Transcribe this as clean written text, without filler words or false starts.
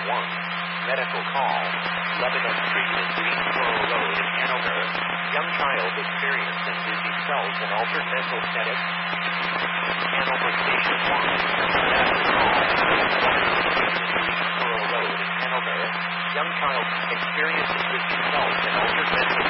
Medical call. Lebanon Street and Greensboro Road in Hanover. Young child experiencing dizzy spells and altered mental status. Hanover Station 1. Medical call. Lebanon Street and Greensboro Road in Hanover. Young child experiencing dizzy spells and altered mental